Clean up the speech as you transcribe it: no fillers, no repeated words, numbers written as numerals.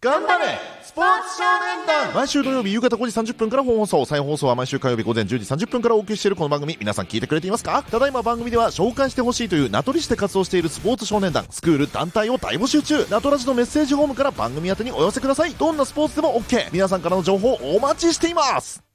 頑張れスポーツ少年団。毎週土曜日夕方5時30分から本放送、再放送は毎週火曜日午前10時30分からお送りしているこの番組、皆さん聞いてくれていますか？ただいま番組では紹介してほしいという名取市で活動しているスポーツ少年団、スクール、団体を大募集中。ナトラジのメッセージフォームから番組宛てにお寄せください。どんなスポーツでも OK。 皆さんからの情報をお待ちしています。